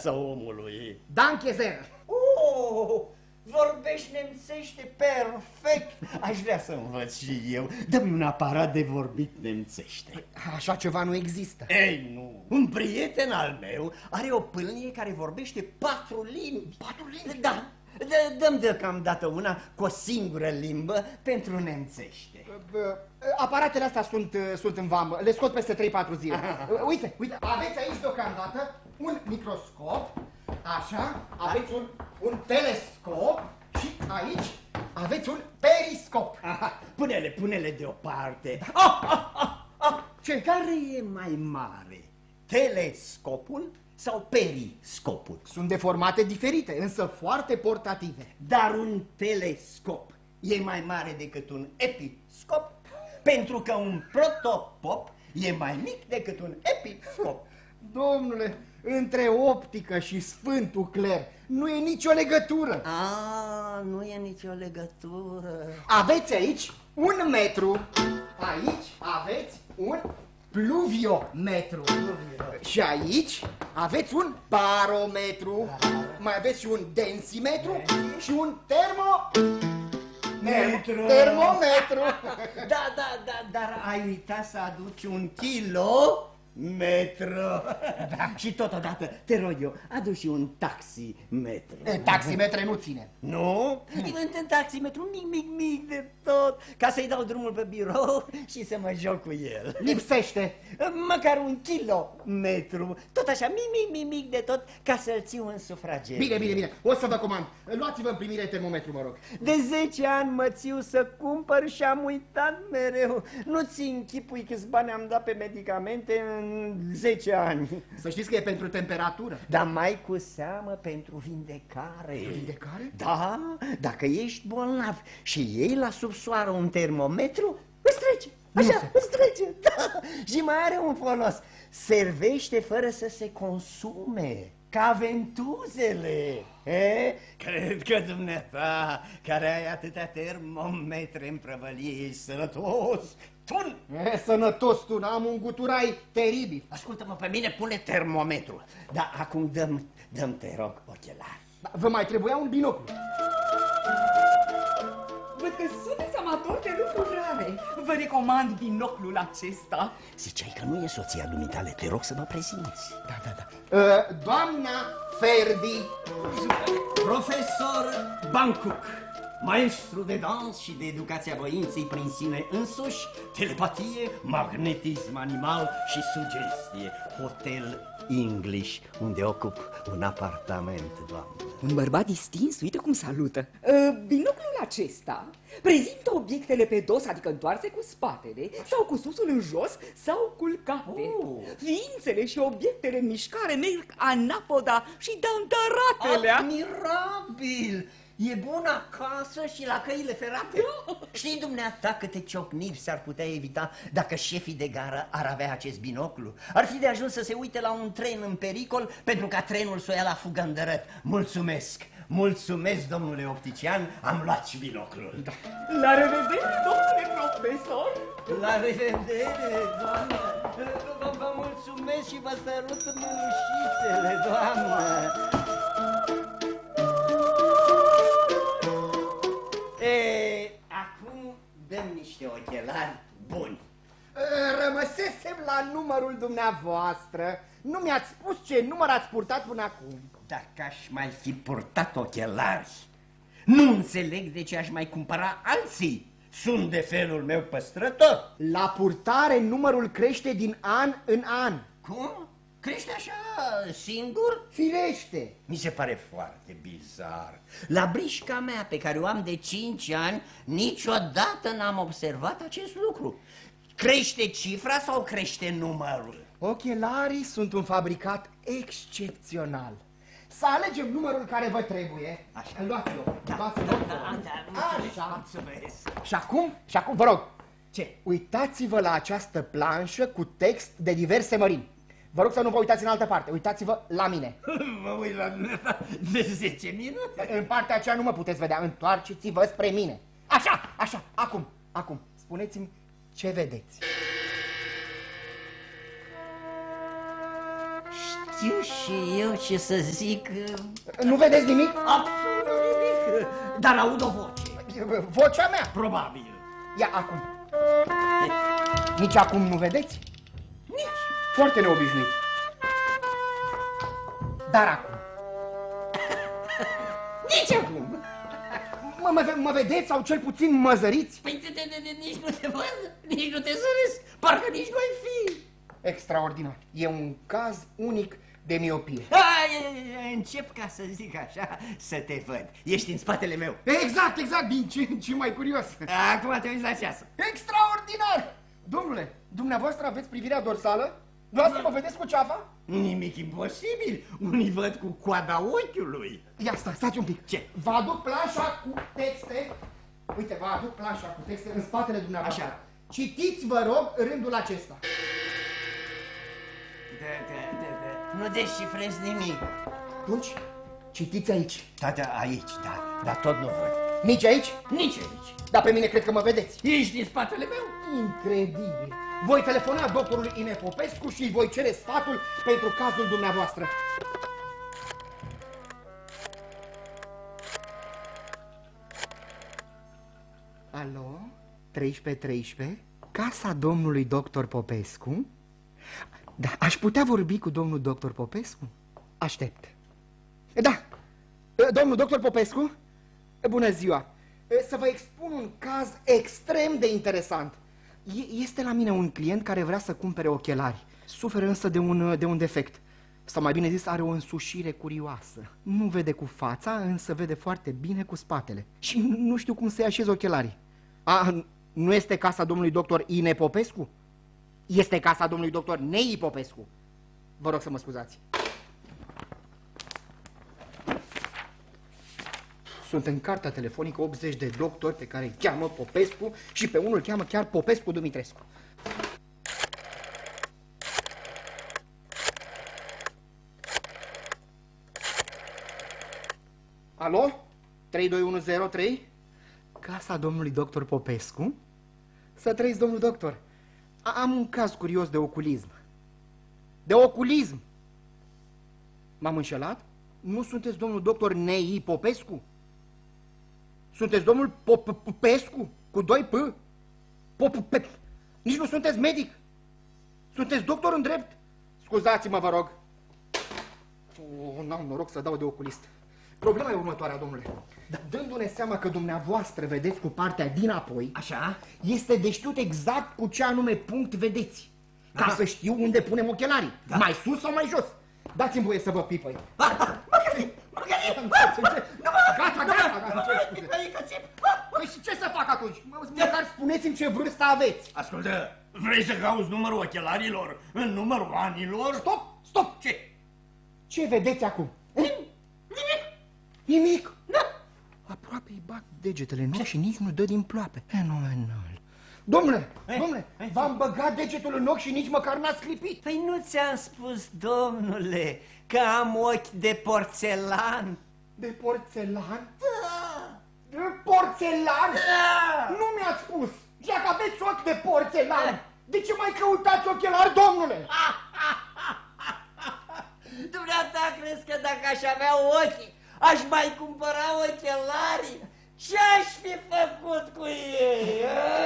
viața omului. Danke sehr. Oh, vorbești nemțește perfect. Aș vrea să învăț și eu. Dă-mi un aparat de vorbit nemțește. Așa ceva nu există. Ei, nu. Un prieten al meu are o pâlnie care vorbește 4 limbi. 4 limbi? Da. Dă-mi deocamdată una cu o singură limbă pentru nemțește. Aparatele astea sunt în vamă, le scot peste 3-4 zile. Uite, aveți aici deocamdată un microscop, așa, aveți un telescop și aici aveți un periscop. Aha, pune-le deoparte. Ce? Care e mai mare? Telescopul sau periscopul? Sunt de formate diferite, însă foarte portative. Dar un telescop e mai mare decât un episcop, pentru că un protopop e mai mic decât un episcop. Domnule, între optică și Sfântul Cler nu e nicio legătură. Nu e nicio legătură. Aveți aici un metru, aici aveți un pluviometru și aici aveți un barometru, mai aveți și un densimetru și un termometru. Da, dar ai uitat să aduci un kilometru. Da. Și totodată, te rog eu, adu și un taximetru. Taximetre nu ține. Nu? Inventăm taximetru mic de tot, ca să-i dau drumul pe birou și să mă joc cu el. Lipsește. Măcar un kilometru, tot așa mic de tot, ca să-l țiu în sufragerie. Bine, o să vă comand. Luați-vă în primire termometru, mă rog. De 10 ani mă țiu să cumpăr și am uitat mereu. Nu-ți închipui câți bani am dat pe medicamente în 10 ani. Să știți că e pentru temperatură. Dar mai cu seamă pentru vindecare. Vindecare? Da, dacă ești bolnav și iei la subsoară un termometru, îți trece. Așa, îți trece. Da. Și mai are un folos. Servește fără să se consume. Ca ventuzele. Cred că dumneata, care ai atâtea termometre în prăvălie, ești sănătos. Tun! Sănătos tu, am un guturai teribil. Ascultă-mă pe mine, pune termometru. Da, acum dăm te rog, ochelari. Vă mai trebuia un binoclu. Văd că sunteți amator de lucruri rare. Vă recomand binoclul acesta. Ziceai că nu e soția dumitale, te rog să mă prezinți. Da. Doamna Ferdi. Profesor Bangkok, maestru de dans și de educația voinței prin sine însuși, telepatie, magnetism animal și sugestie. Hotel English, unde ocup un apartament, doamnă. Un bărbat distins, uite cum salută. Binoclul acesta prezintă obiectele pe dos, adică întoarse cu spatele, sau cu susul în jos, sau culcate. Ființele și obiectele în mișcare merg anapoda și dă-ndăratele. Admirabil! E bun acasă și la căile ferate. Știi dumneata câte ciocniri s-ar putea evita dacă șefii de gară ar avea acest binoclu? Ar fi de ajuns să se uite la un tren în pericol pentru ca trenul să o ia la fugă îndărăt. Mulțumesc, domnule optician, am luat și binoclul. Da. La revedere, domnule profesor! La revedere, doamnă! Vă mulțumesc și vă sărut mânușițele, doamnă! Acum dăm niște ochelari buni. Rămăsesem la numărul dumneavoastră. Nu mi-ați spus ce număr ați purtat până acum. Dacă aș mai fi purtat ochelari, nu înțeleg de ce aș mai cumpăra alții. Sunt de felul meu păstrător. La purtare numărul crește din an în an. Cum? Crește așa singur? Firește. Mi se pare foarte bizar. La brișca mea pe care o am de 5 ani, niciodată n-am observat acest lucru. Crește cifra sau crește numărul? Ochelarii sunt un fabricat excepțional. Să alegem numărul care vă trebuie. Așa. Luați-l. Da, Așa. mulțumesc. Și acum, vă rog. Ce? Uitați-vă la această planșă cu text de diverse mărimi. Vă rog să nu vă uitați în altă parte, uitați-vă la mine. Mă uit la dumneata de 10 minute. În partea aceea nu mă puteți vedea, întoarceți-vă spre mine. Așa, acum, spuneți-mi ce vedeți. știu și eu ce să zic. Nu vedeți nimic? Absolut nimic, dar aud o voce. Vocea mea. Probabil. Ia acum. Nici acum nu vedeți? Nici. Foarte neobișnuit. Dar acum. Nici acum. Mă vedeți sau cel puțin mă zăriți? Păi nici nu te văd, nici nu te zăresc, parcă nici nu ai fi. Extraordinar. E un caz unic de miopie. Încep, ca să zic așa, să te văd. Ești în spatele meu. Exact, din ce în ce mai curios. Acum te uiți la ceas. Extraordinar! Domnule, dumneavoastră aveți privirea dorsală? Dumneavoastră mă vedeți cu ceafa? Nimic imposibil. Unii văd cu coada ochiului. Ia stați un pic. Ce? Vă aduc planșa cu texte. Uite, vă aduc planșa cu texte în spatele dumneavoastră. Așa. Citiți, vă rog, rândul acesta. Da. Nu descifrez nimic. Atunci, citiți aici. Da, aici, da, dar tot nu văd. Nici aici? Nici aici. Dar pe mine cred că mă vedeți. Ești din spatele meu? Incredibil. Voi telefona doctorului Ine Popescu și îi voi cere sfatul pentru cazul dumneavoastră. Alo? 1313? Casa domnului doctor Popescu? Da, aș putea vorbi cu domnul doctor Popescu? Aștept. Da, domnul doctor Popescu? Bună ziua! Să vă expun un caz extrem de interesant. Este la mine un client care vrea să cumpere ochelari. Suferă însă de un defect. Sau mai bine zis, are o însușire curioasă. Nu vede cu fața, însă vede foarte bine cu spatele. Și nu știu cum să-i așez ochelarii. Nu este casa domnului doctor Ine Popescu? Este casa domnului doctor Nei Popescu. Vă rog să mă scuzați. Sunt în cartea telefonică 80 de doctori pe care îi cheamă Popescu și pe unul îl cheamă chiar Popescu Dumitrescu. Alo? 32103? Casa domnului doctor Popescu? Să trăiți, domnul doctor. Am un caz curios de oculism. De oculism! M-am înșelat? Nu sunteți domnul doctor Nei Popescu? Sunteți domnul Popescu? Cu 2 P? Nici nu sunteți medic? Sunteți doctor în drept? Scuzați-mă, vă rog. N-am noroc să dau de oculist. Problema e următoarea, domnule. Dându-ne seama că dumneavoastră vedeți cu partea dinapoi, Așa? este de știut exact cu ce anume punct vedeți. Ca să știu unde punem ochelarii. Da. Mai sus sau mai jos. Dați-mi voie să vă pipăi. Gata. Păi și ce să fac atunci? Măcar spuneți-mi ce vârstă aveți. Ascultă, vrei să cauți numărul ochelarilor în numărul anilor? Stop! Ce? Ce vedeți acum? Nimic? Da. Aproape îi bag degetele în ochi și nici nu dă din ploape. Fenomenal. Domnule, v-am băgat degetul în ochi și nici măcar n-ați clipit. Păi nu ți-am spus, domnule, că am ochi de porțelan? De porțelan? Da! De porțelan? Da! Nu mi-ați spus! Dacă aveți ochi de porțelan, de ce mai căutați ochelari, domnule? Dumneata crezi că dacă aș avea ochi, aș mai cumpăra ochelari? Ce-aș fi făcut cu ei?